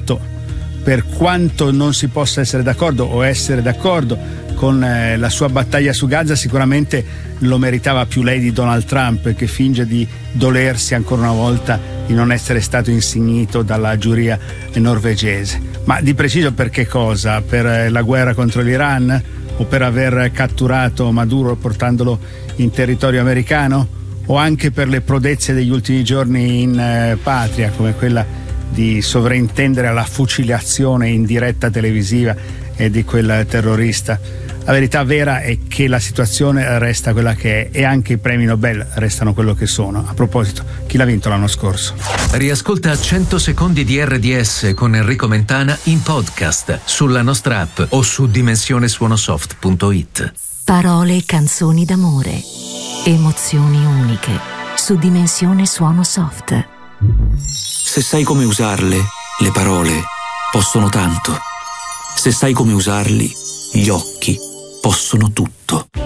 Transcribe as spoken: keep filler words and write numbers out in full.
fatto, per quanto non si possa essere d'accordo o essere d'accordo con eh, la sua battaglia su Gaza, sicuramente lo meritava più lei di Donald Trump, che finge di dolersi ancora una volta di non essere stato insignito dalla giuria norvegese. Ma di preciso per che cosa? Per eh, la guerra contro l'Iran? O per aver catturato Maduro portandolo in territorio americano? O anche per le prodezze degli ultimi giorni in eh, patria, come quella di sovrintendere alla fucilazione in diretta televisiva eh, di quel terrorista? La verità vera è che la situazione resta quella che è e anche i premi Nobel restano quello che sono. A proposito, chi l'ha vinto l'anno scorso? Riascolta cento secondi di R D S con Enrico Mentana in podcast sulla nostra app o su dimensione suonosoft punto it. Parole e canzoni d'amore, emozioni uniche su Dimensione Suonosoft. Se sai come usarle, le parole possono tanto. Se sai come usarli, gli occhi possono tutto.